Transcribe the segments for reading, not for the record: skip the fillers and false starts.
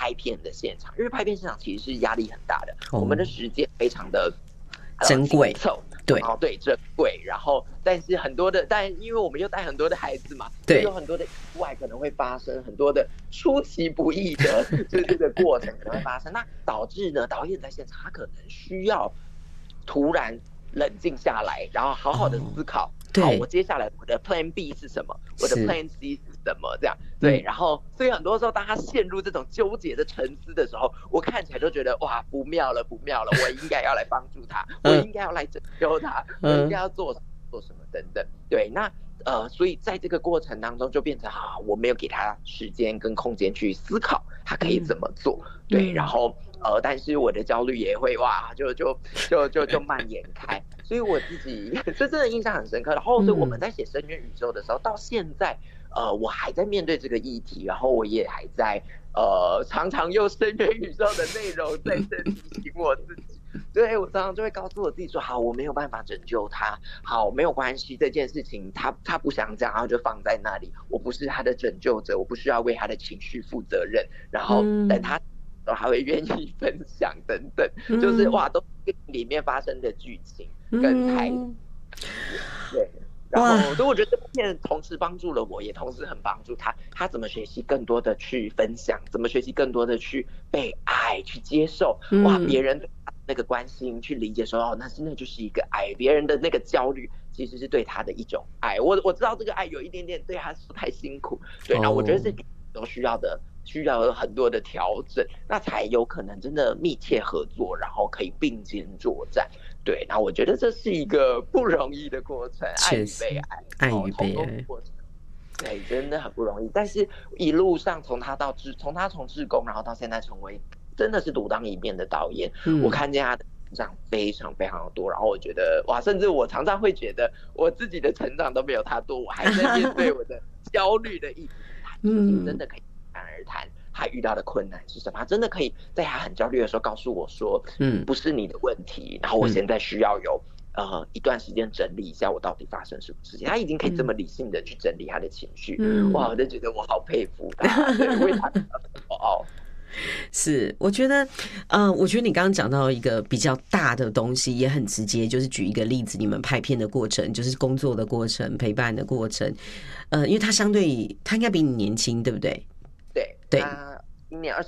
拍片的现场，因为拍片现场其实是压力很大的，我们的时间非常的珍贵，对， 对，珍贵。然后，但是但因为我们又带很多的孩子嘛， 对， 有很多的意外可能会发生，很多的出其不意的这个过程可能会发生，那导致呢，导演在现场他可能需要突然冷静下来，然后好好的思考。好，我接下来我的 Plan B 是什么？我的 Plan C 是什么？这样对，然后所以很多时候，当他陷入这种纠结的沉思的时候，我看起来就觉得哇，不妙了，不妙了！我应该要来帮助他，我应该要来拯救他，我应该要做什么等等。对，那所以在这个过程当中，就变成我没有给他时间跟空间去思考他可以怎么做。对，然后但是我的焦虑也会就蔓延开。所以我自己这真的印象很深刻。然后，所以我们在写深渊宇宙的时候，到现在，我还在面对这个议题，然后我也还在常常用深渊宇宙的内容在提醒我自己。对，我常常就会告诉我自己说：好，我没有办法拯救他，好，没有关系，这件事情他不想讲，然后就放在那里。我不是他的拯救者，我不需要为他的情绪负责任。然后等他都还会愿意分享等等，就是哇，都是里面发生的剧情。跟台对，然后所以我觉得这部片同时帮助了我，也同时很帮助他怎么学习更多的去分享，怎么学习更多的去被爱，去接受哇别人对他那个关心，去理解说那就是一个爱，别人的那个焦虑其实是对他的一种爱。我知道这个爱有一点点对他说太辛苦，对，然后我觉得这都需要有很多的调整，那才有可能真的密切合作，然后可以并肩作战。对，那我觉得这是一个不容易的过程，爱与被爱， 爱与被爱过程，对，真的很不容易。但是一路上从志工，然后到现在成为真的是独当一面的导演，我看见他的成长非常非常的多，然后我觉得哇，甚至我常常会觉得我自己的成长都没有他多，我还在面对我的焦虑的议题，他真的可以侃而谈。他遇到的困难是什么？他真的可以在他很焦虑的时候告诉我说，不是你的问题，然后我现在需要有一段时间整理一下我到底发生什么事情。他已经可以这么理性的去整理他的情绪，哇，我就觉得我好佩服他，为他骄傲。 是，我觉得你刚刚讲到一个比较大的东西，也很直接，就是举一个例子，你们拍片的过程，就是工作的过程，陪伴的过程。因为他应该比你年轻，对不对？ 对，他今年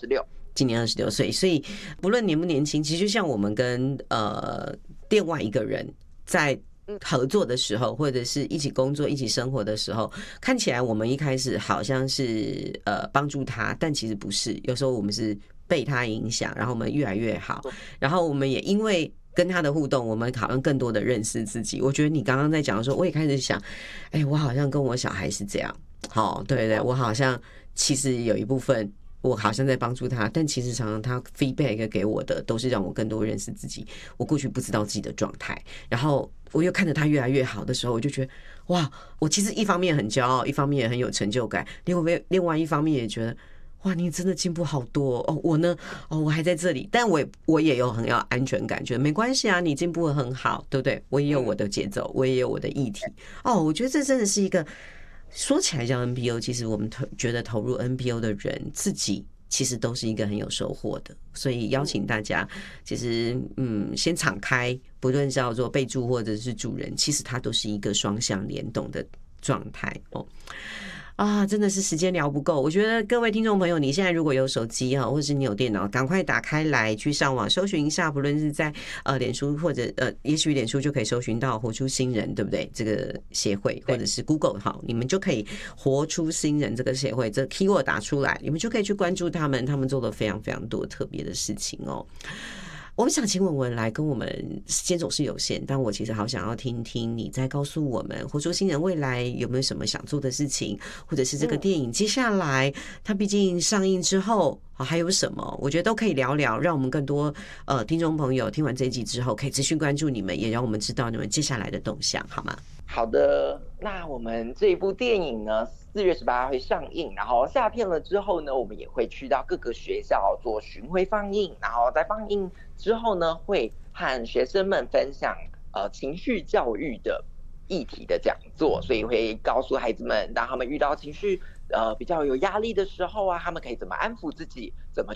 26岁，所以不论年不年轻，其实就像我们跟另外一个人在合作的时候，或者是一起工作、一起生活的时候，看起来我们一开始好像是帮助他，但其实不是，有时候我们是被他影响，然后我们越来越好，然后我们也因为跟他的互动，我们好像更多的认识自己。我觉得你刚刚在讲的时候，我也开始想，我好像跟我小孩是这样，对，我好像其实有一部分我好像在帮助他，但其实常常他 feedback 给我的都是让我更多认识自己，我过去不知道自己的状态，然后我又看着他越来越好的时候，我就觉得哇，我其实一方面很骄傲，一方面也很有成就感，另外一方面也觉得哇，你真的进步好多我呢我还在这里，但我也有很有安全感，觉得没关系啊，你进步得很好，对不对？我也有我的节奏，我也有我的议题我觉得这真的是一个说起来叫 NPO， 其实我们觉得投入 NPO 的人自己其实都是一个很有收获的，所以邀请大家其实先敞开，不论是叫做备注或者是助人，其实它都是一个双向联动的状态真的是时间聊不够。我觉得各位听众朋友，你现在如果有手机或者是你有电脑，赶快打开来去上网搜寻一下，不论是在脸书或者也许脸书就可以搜寻到活出新人，对不对？这个协会，或者是 Google 你们就可以活出新人这个协会，这 keyword 打出来，你们就可以去关注他们做了非常非常多特别的事情我们想请文文来跟我们，时间总是有限，但我其实好想要听听你再告诉我们，活出新人未来有没有什么想做的事情，或者是这个电影接下来它毕竟上映之后还有什么，我觉得都可以聊聊，让我们更多听众朋友听完这一集之后可以持续关注你们，也让我们知道你们接下来的动向，好吗？ 好的，那我们这一部电影呢4月18号会上映，然后下片了之后呢，我们也会去到各个学校做巡回放映，然后在放映之后呢，会和学生们分享情绪教育的议题的讲座，所以会告诉孩子们，当他们遇到情绪比较有压力的时候他们可以怎么安抚自己，怎么